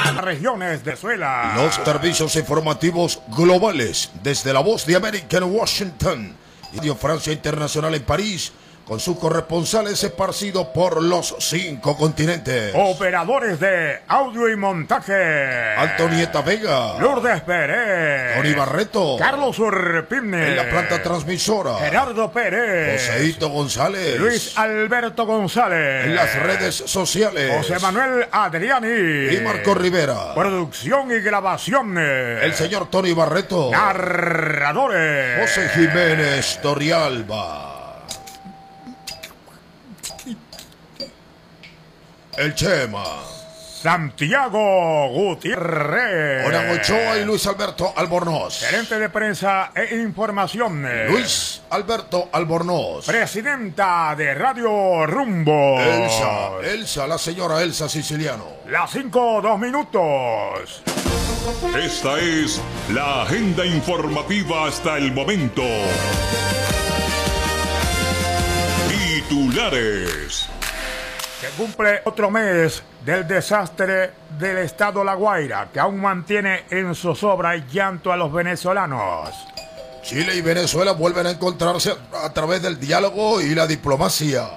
regiones de Venezuela. Los servicios informativos globales desde La Voz de América en Washington y Radio Francia Internacional en París, con sus corresponsales esparcidos por los 5 continentes. Operadores de audio y montaje: Antonieta Vega, Lourdes Pérez, Tony Barreto, Carlos Urpimne. En la planta transmisora, Gerardo Pérez, Joseito González, Luis Alberto González. En las redes sociales, José Manuel Adriani y Marco Rivera. Producción y grabación, el señor Tony Barreto. Narradores, José Jiménez Torrialba. El Chema, Santiago Gutiérrez, Oran Ochoa y Luis Alberto Albornoz. Gerente de prensa e información, Luis Alberto Albornoz. Presidenta de Radio Rumbo, Elsa, la señora Elsa Siciliano. Las 5, 2 minutos. Esta es la agenda informativa hasta el momento. Titulares. Se cumple otro mes del desastre del estado La Guaira, que aún mantiene en zozobra y llanto a los venezolanos. Chile y Venezuela vuelven a encontrarse a través del diálogo y la diplomacia.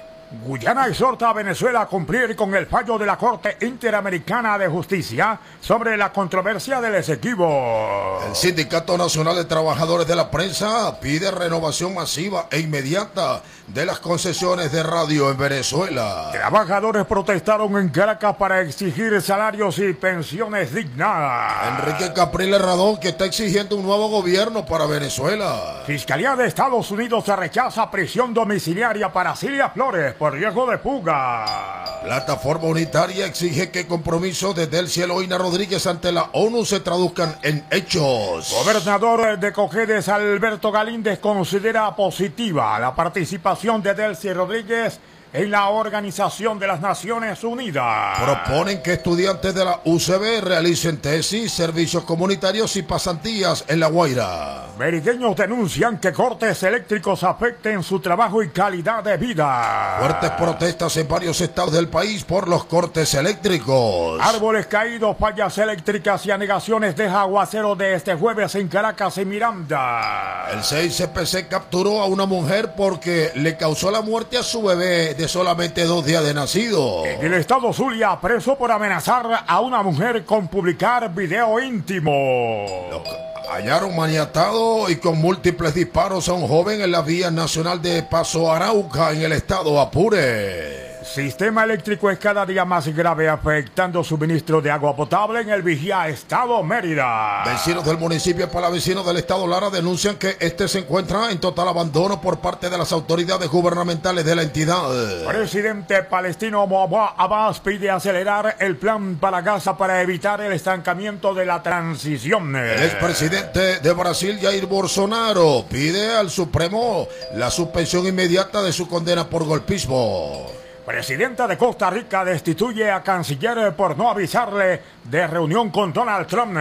Guyana exhorta a Venezuela a cumplir con el fallo de la Corte Interamericana de Justicia sobre la controversia del Esequibo. El Sindicato Nacional de Trabajadores de la Prensa pide renovación masiva e inmediata de las concesiones de radio en Venezuela. Trabajadores protestaron en Caracas para exigir salarios y pensiones dignas. Enrique Capriles Radón, que está exigiendo un nuevo gobierno para Venezuela. Fiscalía de Estados Unidos rechaza prisión domiciliaria para Cilia Flores por riesgo de fuga. Plataforma Unitaria exige que compromisos de Delcy Eloína Rodríguez ante la ONU se traduzcan en hechos. Gobernador de Cojedes, Alberto Galíndez, considera positiva la participación de Delcy Rodríguez en la Organización de las Naciones Unidas. Proponen que estudiantes de la UCB realicen tesis, servicios comunitarios y pasantías en La Guaira. Merideños denuncian que cortes eléctricos afecten su trabajo y calidad de vida. Fuertes protestas en varios estados del país por los cortes eléctricos. Árboles caídos, fallas eléctricas y anegaciones deja aguacero de este jueves en Caracas y Miranda. El 6CPC capturó a una mujer porque le causó la muerte a su bebé de solamente 2 días de nacido. En el estado Zulia, preso por amenazar a una mujer con publicar video íntimo. Hallaron maniatado y con múltiples disparos a un joven en la vía nacional de Paso Arauca en el estado Apure. Sistema eléctrico es cada día más grave, afectando suministro de agua potable en el Vigía, estado Mérida. Vecinos del municipio palavecino del estado Lara denuncian que este se encuentra en total abandono por parte de las autoridades gubernamentales de la entidad. Presidente palestino Mahmoud Abbas pide acelerar el plan para Gaza para evitar el estancamiento de la transición. El expresidente de Brasil, Jair Bolsonaro, pide al Supremo la suspensión inmediata de su condena por golpismo. Presidenta de Costa Rica destituye a canciller por no avisarle de reunión con Donald Trump.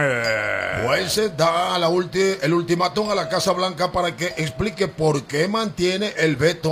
Juez da el ultimátum a la Casa Blanca para que explique por qué mantiene el veto